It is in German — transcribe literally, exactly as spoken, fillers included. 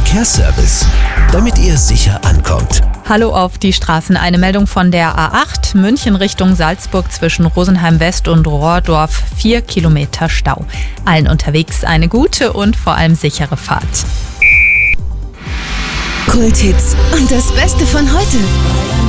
Verkehrsservice, damit ihr sicher ankommt. Hallo auf die Straßen. Eine Meldung von der A acht, München Richtung Salzburg zwischen Rosenheim West und Rohrdorf. Vier Kilometer Stau. Allen unterwegs eine gute und vor allem sichere Fahrt. Kulthits und das Beste von heute.